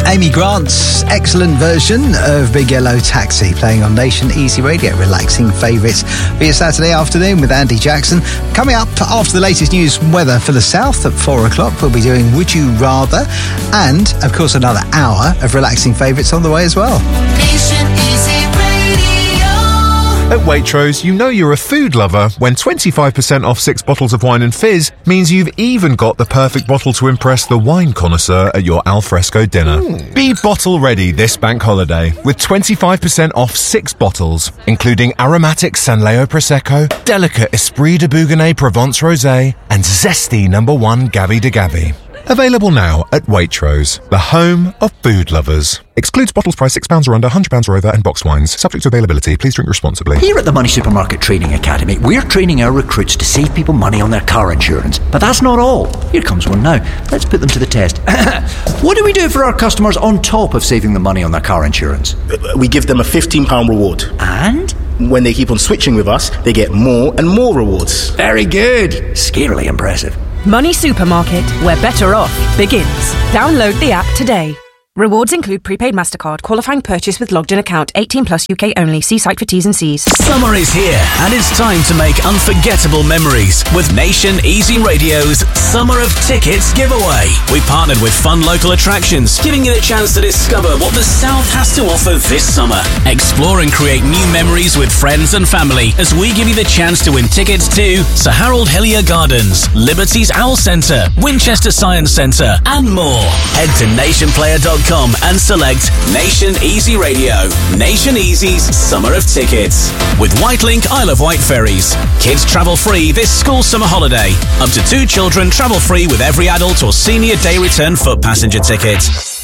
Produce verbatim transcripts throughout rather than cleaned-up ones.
Amy Grant's excellent version of Big Yellow Taxi, playing on Nation Easy Radio. Relaxing favourites for your Saturday afternoon with Andy Jackson. Coming up after the latest news and weather for the south at four o'clock, we'll be doing Would You Rather, and of course another hour of relaxing favourites on the way as well. Nation Easy Radio. At Waitrose, you know you're a food lover when twenty-five percent off six bottles of wine and fizz means you've even got the perfect bottle to impress the wine connoisseur at your alfresco dinner. Mm. Be bottle ready this bank holiday with twenty-five percent off six bottles, including aromatic Sanleo Prosecco, delicate Esprit de Bougonnet Provence Rosé, and zesty number one Gavi de Gavi. Available now at Waitrose, the home of food lovers. Excludes bottles priced six pounds or under, one hundred pounds or over, and boxed wines. Subject to availability. Please drink responsibly. Here at the Money Supermarket Training Academy, we're training our recruits to save people money on their car insurance. But that's not all. Here comes one now. Let's put them to the test. What do we do for our customers on top of saving them money on their car insurance? We give them a fifteen pounds reward. And? When they keep on switching with us, they get more and more rewards. Very good. Scarily impressive. Money Supermarket, where better off begins. Download the app today. Rewards include prepaid MasterCard, qualifying purchase with logged in account, eighteen plus U K only. See site for T's and C's. Summer is here and it's time to make unforgettable memories with Nation Easy Radio's Summer of Tickets giveaway. We partnered with fun local attractions, giving you the chance to discover what the South has to offer this summer. Explore and create new memories with friends and family as we give you the chance to win tickets to Sir Harold Hillier Gardens, Liberty's Owl Centre, Winchester Science Centre, and more. Head to nation player dot com and select Nation Easy Radio. Nation Easy's Summer of Tickets. With Whitelink Isle of Wight ferries. Kids travel free this school summer holiday. Up to two children travel free with every adult or senior day return foot passenger ticket.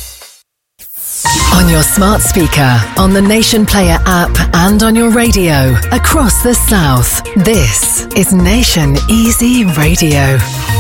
On your smart speaker, on the Nation Player app, and on your radio across the South. This is Nation Easy Radio.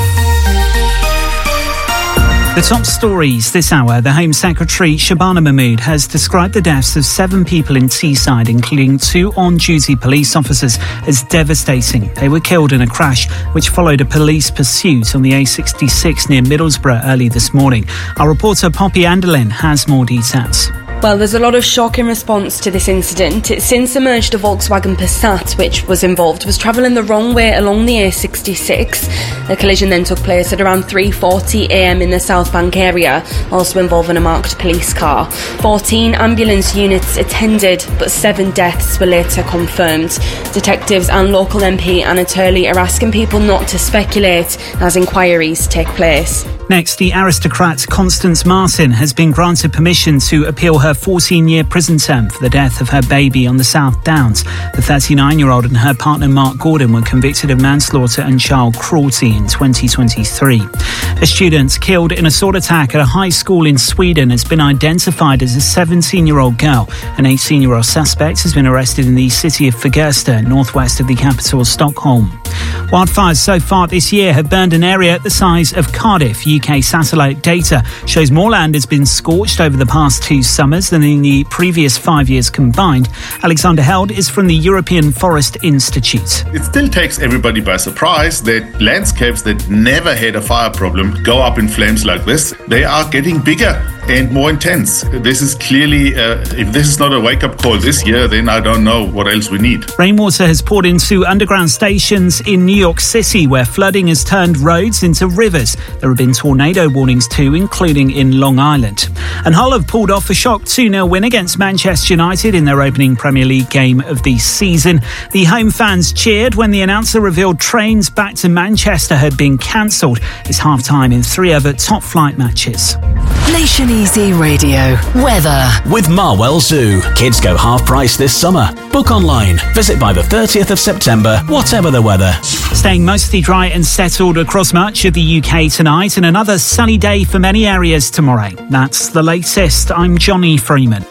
The top stories this hour. The Home Secretary, Shabana Mahmood, has described the deaths of seven people in Teesside, including two on-duty police officers, as devastating. They were killed in a crash which followed a police pursuit on the A sixty-six near Middlesbrough early this morning. Our reporter Poppy Anderlin has more details. Well, there's a lot of shock in response to this incident. It's since emerged a Volkswagen Passat, which was involved, was travelling the wrong way along the A sixty-six. The collision then took place at around three forty a m in the South Bank area, also involving a marked police car. fourteen ambulance units attended, but seven deaths were later confirmed. Detectives and local M P Anna Turley are asking people not to speculate as inquiries take place. Next, the aristocrat Constance Martin has been granted permission to appeal her fourteen-year prison term for the death of her baby on the South Downs. The thirty-nine-year-old and her partner Mark Gordon were convicted of manslaughter and child cruelty in twenty twenty-three. A student killed in a sword attack at a high school in Sweden has been identified as a seventeen-year-old girl. An eighteen-year-old suspect has been arrested in the city of Fagersta, northwest of the capital Stockholm. Wildfires so far this year have burned an area the size of Cardiff. U K satellite data shows more land has been scorched over the past two summers than in the previous five years combined. Alexander Held is from the European Forest Institute. It still takes everybody by surprise that landscapes that never had a fire problem go up in flames like this. They are getting bigger and more intense. This is clearly, uh, if this is not a wake-up call this year, then I don't know what else we need. Rainwater has poured into underground stations in New York City, where flooding has turned roads into rivers. There have been tornado warnings too, including in Long Island. And Hull have pulled off a shock two nil win against Manchester United in their opening Premier League game of the season. The home fans cheered when the announcer revealed trains back to Manchester had been cancelled. It's half-time in three other top-flight matches. Nation Easy Radio. Weather. With Marwell Zoo. Kids go half price this summer. Book online. Visit by the thirtieth of September, whatever the weather. Staying mostly dry and settled across much of the U K tonight, and another sunny day for many areas tomorrow. That's the latest. I'm Johnny Freeman.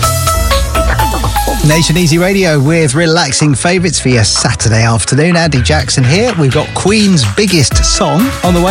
Nation Easy Radio with relaxing favourites for your Saturday afternoon. Andy Jackson here. We've got Queen's biggest song on the way.